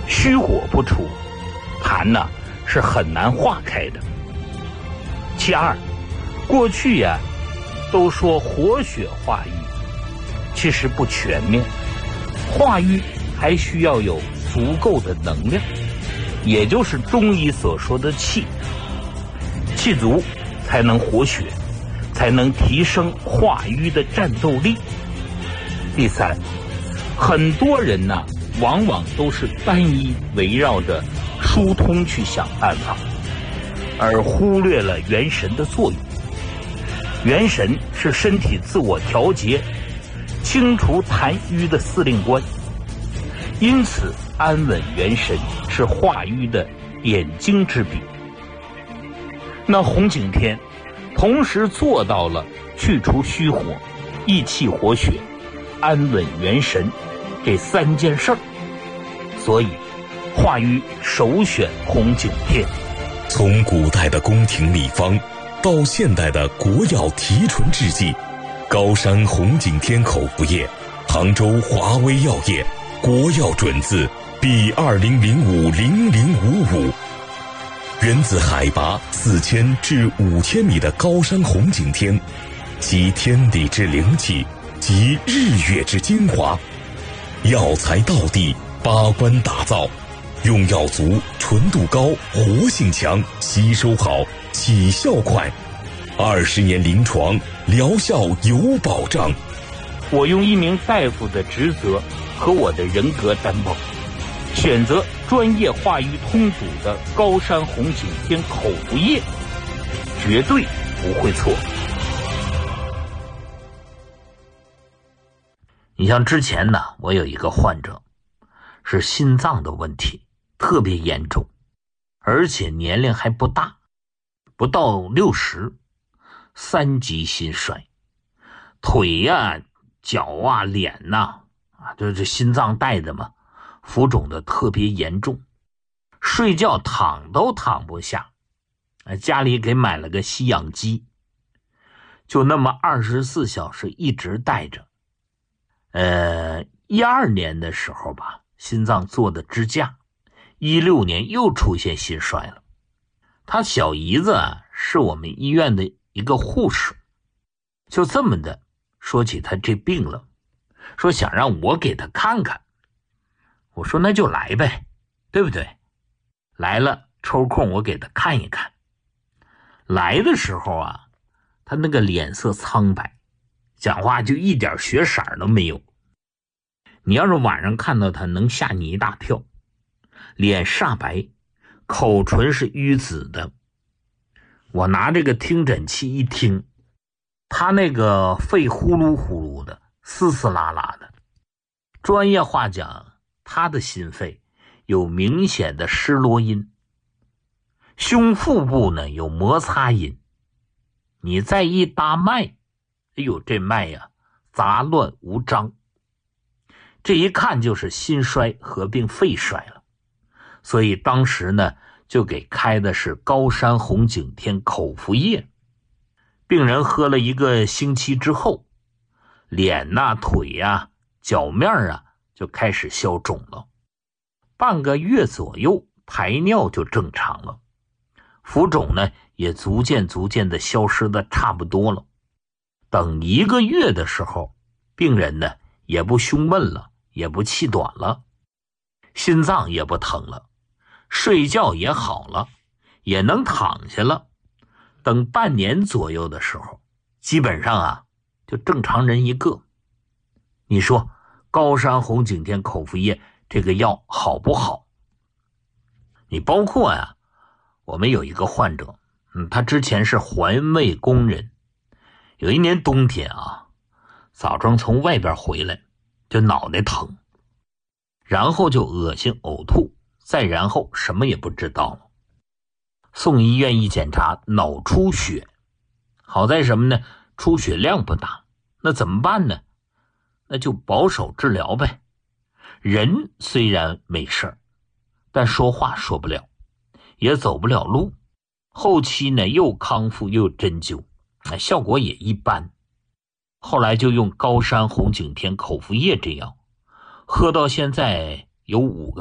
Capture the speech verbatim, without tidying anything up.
虚火不除，痰呢是很难化开的。其二，过去呀、啊、都说活血化瘀，其实不全面，化瘀还需要有足够的能量，也就是中医所说的气，气足才能活血，才能提升化瘀的战斗力。第三，很多人呢往往都是单一围绕着疏通去想办法，而忽略了元神的作用。元神是身体自我调节、清除痰瘀的司令官，因此安稳元神是化瘀的点睛之笔。那红景天同时做到了去除虚火、益气活血、安稳元神这三件事儿，所以化瘀首选红景天。 从古代的宫廷礼方到现代的国药提纯制剂，高山红景天口服液，杭州华威药业国药准字 B 二零零五零零五五。源自海拔四千至五千米的高山红景天，集天地之灵气，集日月之精华，药材道地，八关打造，用药足，纯度高，活性强，吸收好，起效快，二十年临床，疗效有保障。 我用一名大夫的职责和我的人格担保，选择专业化瘀通组的高山红景天口服液，绝对不会错。你像之前呢，我有一个患者是心脏的问题特别严重，而且年龄还不大，不到六十，三级心衰，腿呀、啊、脚啊、脸呐、啊，啊，就是心脏带的嘛，浮肿的特别严重，睡觉躺都躺不下，家里给买了个吸氧机，就那么二十四小时一直带着。呃，一二年的时候吧，心脏做的支架，一六年又出现心衰了。他小姨子啊，是我们医院的一个护士，就这么的说起他这病了，说想让我给他看看。我说那就来呗，对不对？来了抽空我给他看一看。来的时候啊，他那个脸色苍白，讲话就一点血色都没有。你要是晚上看到他，能吓你一大跳。脸煞白，口唇是淤紫的。我拿这个听诊器一听，他那个肺呼噜呼噜的，嘶嘶啦啦的。专业话讲，他的心肺有明显的失落音，胸腹部呢有摩擦音。你再一搭脉，哎呦，这脉呀、啊、杂乱无章，这一看就是心衰合并肺衰了。所以当时呢就给开的是高山红景天口服液。病人喝了一个星期之后，脸呐、腿呀、脚面啊就开始消肿了，半个月左右排尿就正常了，浮肿呢也逐渐逐渐的消失的差不多了。等一个月的时候，病人呢也不胸闷了，也不气短了，心脏也不疼了，睡觉也好了，也能躺下了。等半年左右的时候，基本上啊就正常人一个。你说高山红景天口服液这个药好不好？你包括啊，我们有一个患者，嗯，他之前是环卫工人，有一年冬天啊，早上从外边回来就脑袋疼，然后就恶心呕吐，再然后什么也不知道了。送医院一检查，脑出血。好在什么呢？出血量不大，那怎么办呢？那就保守治疗呗。人虽然没事，但说话说不了，也走不了路，后期呢又康复又针灸，效果也一般。后来就用高山红景天口服液这药，喝到现在有五个